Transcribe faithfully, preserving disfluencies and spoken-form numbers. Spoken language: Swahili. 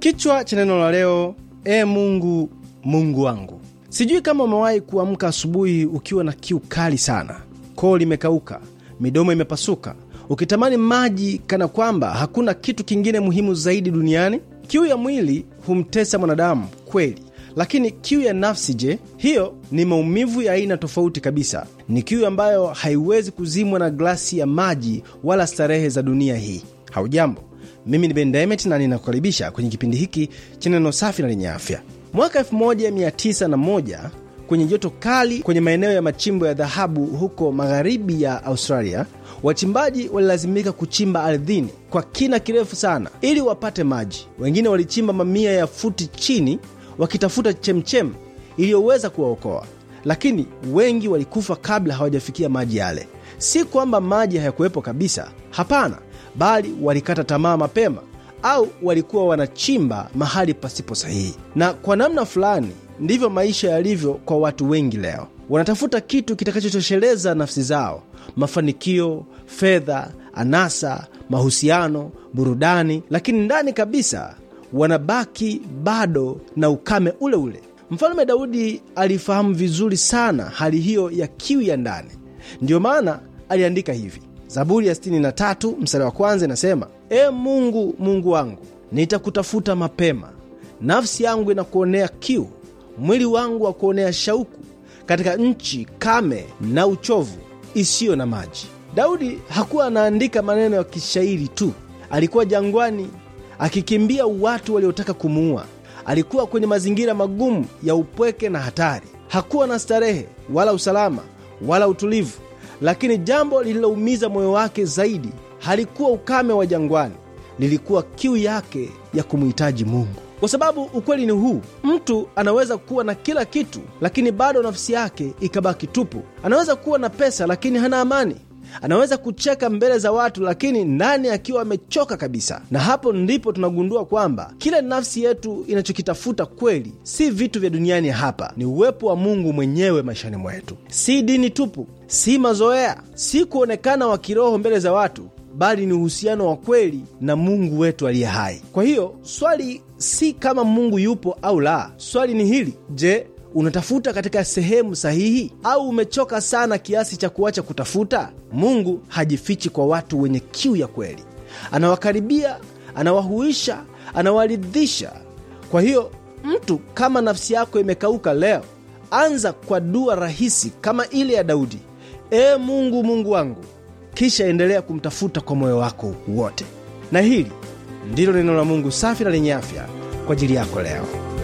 Kichwa cha neno la leo, e Mungu, Mungu wangu. Sijui kama umewahi kuamka asubuhi ukiwa na kiu kali sana. Koo limekauka, midomo imepasuka, ukitamani maji kana kwamba hakuna kitu kingine muhimu zaidi duniani. Kiu ya mwili humtesa mwanadamu kweli, lakini kiu ya nafsi je? Hiyo ni maumivu ya aina tofauti kabisa. Ni kiu ambayo haiwezi kuzimwa na glasi ya maji wala starehe za dunia hii. Haujambo, mimi ni Ben Demet na ninakukaribisha kwenye kipindi hiki cha neno safi na lenye afya. Mwaka elfu moja mia tisa na moja, kwenye joto kali kwenye maeneo ya machimbo ya dhahabu huko magharibi ya Australia, wachimbaji walilazimika kuchimba ardhini kwa kina kirefu sana ili wapate maji. Wengine walichimba mamia ya futi chini wakitafuta chemchem iliyoweza kuwaokoa, lakini wengi walikufa kabla hawajafikia maji yale. Si kwamba maji hayakuwepo kabisa, hapana, bali walikata tamaa mapema, au walikuwa wanachimba mahali pasipo sahihi. Na kwa namna fulani ndivyo maisha yalivyo kwa watu wengi leo. Wanatafuta kitu kitakachotosheleza nafsi zao: mafanikio, fedha, anasa, mahusiano, burudani, lakini ndani kabisa wanabaki bado na ukame ule ule. Mfalme Daudi alifahamu vizuri sana hali hiyo ya kiu ya ndani. Ndiyo maana aliandika hivi. Zaburi ya sitini na tatu mstari wa kwanza inasema, e Mungu, Mungu wangu, nitakutafuta mapema. Nafsi yangu inakuonea kiu, mwili wangu wa kuonea shauku katika nchi kame na uchovu isiyo na maji. Daudi hakuwa anaandika maneno ya kishairi tu. Alikuwa jangwani akikimbia watu waliotaka kumuua. Alikuwa kwenye mazingira magumu ya upweke na hatari. Hakuwa na starehe wala usalama wala utulivu. Lakini jambo lililoumiza moyo wake zaidi halikuwa ukame wa jangwani, lilikuwa kiu yake ya kumhitaji Mungu. Kwa sababu ukweli ni huu: mtu anaweza kuwa na kila kitu lakini bado nafsi yake ikabaki tupu. Anaweza kuwa na pesa lakini hana amani. Anaweza kucheka mbele za watu lakini ndani akiwa amechoka kabisa. Na hapo ndipo tunagundua kwamba kile nafsi yetu inachokitafuta kweli si vitu vya duniani hapa, ni uwepo wa Mungu mwenyewe maishani mwetu. Si dini tupu, si mazoea, si kuonekana wa kiroho mbele za watu, bali ni uhusiano wa kweli na Mungu wetu aliye hai. Kwa hiyo swali si kama Mungu yupo au la. Swali ni hili: je, unatafuta katika sehemu sahihi, au umechoka sana kiasi cha kuacha kutafuta? Mungu hajifichi kwa watu wenye kiu ya kweli. Anawakaribia, anawahuisha, anawaridhisha. Kwa hiyo mtu kama nafsi yako imekauka leo, anza kwa dua rahisi kama ile ya Daudi, e Mungu, Mungu wangu, kisha endelea kumtafuta kwa moyo wako wote. Na hili ndilo neno la Mungu safi na lenye afya kwa ajili yako leo.